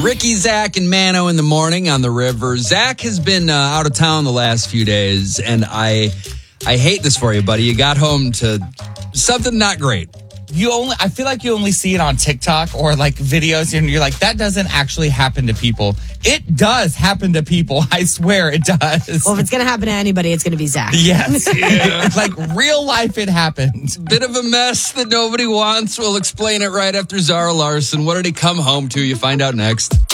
Ricky, Zach, and Mano in the morning on the river. Zach has been out of town the last few days, and I hate this for you, buddy. You got home to something not great. I feel like you only see it on TikTok or like videos, and you're like, that doesn't actually happen to people. It does happen to people. I swear it does. Well, if it's going to happen to anybody, it's going to be Zach. Yes. It's like real life, it happened. Bit of a mess that nobody wants. We'll explain it right after Zara Larson. What did he come home to? You find out next.